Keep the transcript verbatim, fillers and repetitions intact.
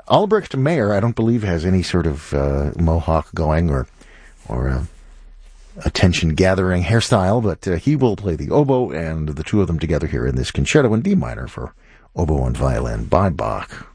Albrecht Mayer, I don't believe, has any sort of uh, mohawk going or or uh, attention-gathering hairstyle, but uh, he will play the oboe, and the two of them together here in this concerto in D minor for oboe and violin by Bach.